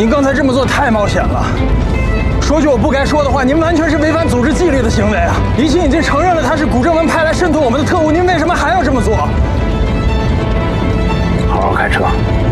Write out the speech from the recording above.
您刚才这么做太冒险了。说句我不该说的话，您完全是违反组织纪律的行为啊！李青已经承认了他是古正文派来渗透我们的特务，您为什么还要这么做？ 好好开车。